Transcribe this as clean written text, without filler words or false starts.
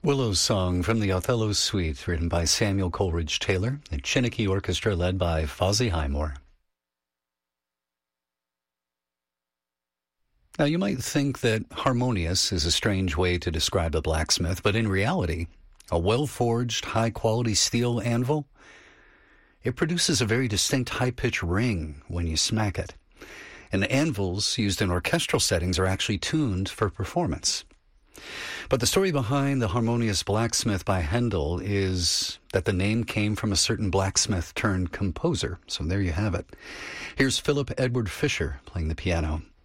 Willow's Song from the Othello Suite, written by Samuel Coleridge Taylor, the Chiniki Orchestra led by Fozzie Highmore. Now, you might think that harmonious is a strange way to describe a blacksmith, but in reality, a well-forged, high-quality steel anvil, it produces a very distinct high-pitched ring when you smack it. And anvils used in orchestral settings are actually tuned for performance. But the story behind the Harmonious Blacksmith by Handel is that the name came from a certain blacksmith turned composer. So there you have it. Here's Philip Edward Fisher playing the piano.